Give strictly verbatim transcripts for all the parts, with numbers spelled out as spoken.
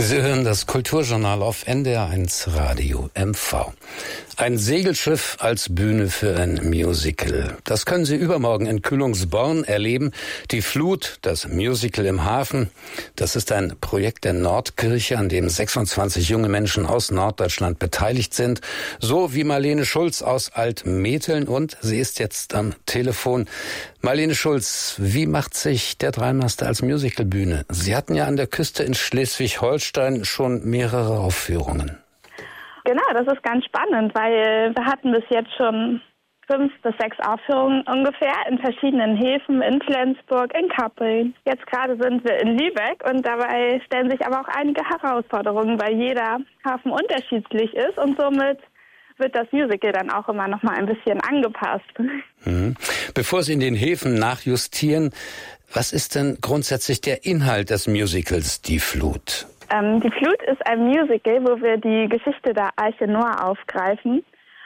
Sie hören das Kulturjournal auf N D R eins Radio M V. Ein Segelschiff als Bühne für ein Musical. Das können Sie übermorgen in Kühlungsborn erleben. Die Flut, das Musical im Hafen. Das ist ein Projekt der Nordkirche, an dem sechsundzwanzig junge Menschen aus Norddeutschland beteiligt sind. So wie Marlene Schulz aus Altmetheln, und sie ist jetzt am Telefon. Marlene Schulz, wie macht sich der Dreimaster als Musicalbühne? Sie hatten ja an der Küste in Schleswig-Holstein schon mehrere Aufführungen. Genau, das ist ganz spannend, weil wir hatten bis jetzt schon fünf bis sechs Aufführungen ungefähr in verschiedenen Häfen, in Flensburg, in Kappeln. Jetzt gerade sind wir in Lübeck und dabei stellen sich aber auch einige Herausforderungen, weil jeder Hafen unterschiedlich ist und somit wird das Musical dann auch immer noch mal ein bisschen angepasst. Mhm. Bevor Sie in den Häfen nachjustieren, was ist denn grundsätzlich der Inhalt des Musicals Die Flut? Ähm, Die Flut ist ein Musical, wo wir die Geschichte der Arche Noah aufgreifen.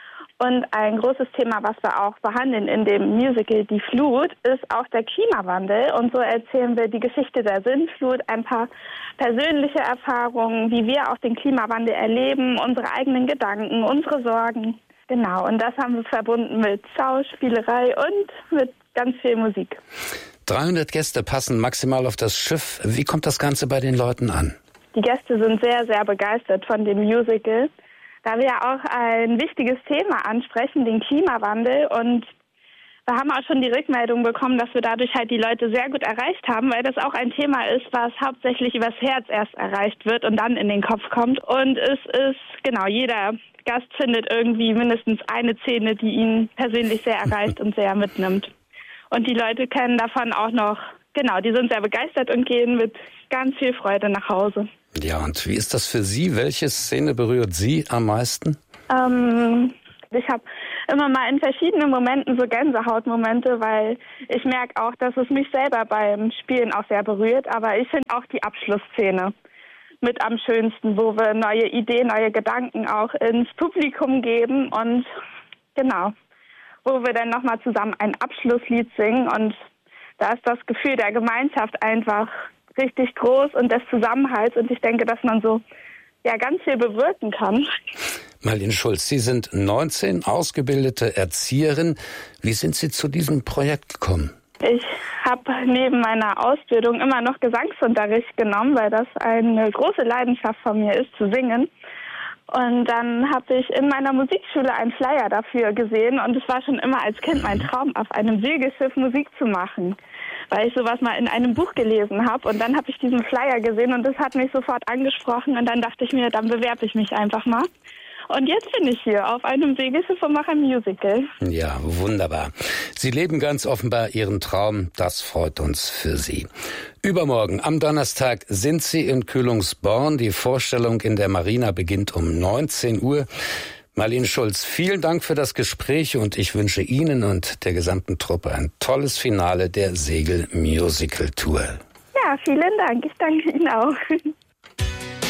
Und ein großes Thema, was wir auch behandeln in dem Musical Die Flut, ist auch der Klimawandel. Und so erzählen wir die Geschichte der Sintflut, ein paar persönliche Erfahrungen, wie wir auch den Klimawandel erleben, unsere eigenen Gedanken, unsere Sorgen. Genau, und das haben wir verbunden mit Schauspielerei und mit ganz viel Musik. dreihundert Gäste passen maximal auf das Schiff. Wie kommt das Ganze bei den Leuten an? Die Gäste sind sehr, sehr begeistert von dem Musical, da wir ja auch ein wichtiges Thema ansprechen, den Klimawandel. Und wir haben auch schon die Rückmeldung bekommen, dass wir dadurch halt die Leute sehr gut erreicht haben, weil das auch ein Thema ist, was hauptsächlich übers Herz erst erreicht wird und dann in den Kopf kommt. Und es ist, genau, jeder Gast findet irgendwie mindestens eine Szene, die ihn persönlich sehr erreicht und sehr mitnimmt. Und die Leute können davon auch noch, genau, die sind sehr begeistert und gehen mit ganz viel Freude nach Hause. Ja, und wie ist das für Sie? Welche Szene berührt Sie am meisten? Ähm, ich habe immer mal in verschiedenen Momenten so Gänsehautmomente, weil ich merke auch, dass es mich selber beim Spielen auch sehr berührt. Aber ich finde auch die Abschlussszene mit am schönsten, wo wir neue Ideen, neue Gedanken auch ins Publikum geben und genau, wo wir dann nochmal zusammen ein Abschlusslied singen, und da ist das Gefühl der Gemeinschaft einfach richtig groß und des Zusammenhalts, und ich denke, dass man so ja ganz viel bewirken kann. Marlene Schulz, Sie sind neunzehn, ausgebildete Erzieherin. Wie sind Sie zu diesem Projekt gekommen? Ich habe neben meiner Ausbildung immer noch Gesangsunterricht genommen, weil das eine große Leidenschaft von mir ist, zu singen. Und dann habe ich in meiner Musikschule einen Flyer dafür gesehen, und es war schon immer als Kind mein Traum, auf einem Segelschiff Musik zu machen, weil ich sowas mal in einem Buch gelesen habe. Und dann habe ich diesen Flyer gesehen und das hat mich sofort angesprochen, und dann dachte ich mir, dann bewerbe ich mich einfach mal. Und jetzt bin ich hier auf einem Segelschiff und mache ein Musical. Ja, wunderbar. Sie leben ganz offenbar Ihren Traum. Das freut uns für Sie. Übermorgen, am Donnerstag, sind Sie in Kühlungsborn. Die Vorstellung in der Marina beginnt um neunzehn Uhr. Marlene Schulz, vielen Dank für das Gespräch, und ich wünsche Ihnen und der gesamten Truppe ein tolles Finale der Segel-Musical-Tour. Ja, vielen Dank. Ich danke Ihnen auch.